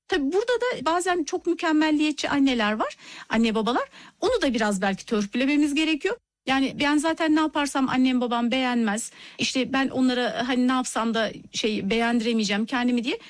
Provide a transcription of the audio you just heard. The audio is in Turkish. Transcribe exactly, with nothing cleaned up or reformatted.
Tabii burada da bazen çok mükemmelliyetçi anneler var, anne babalar. Onu da biraz belki törpülememiz gerekiyor. Yani ben zaten ne yaparsam annem babam beğenmez. İşte ben onlara hani ne yapsam da şey beğendiremeyeceğim kendimi diye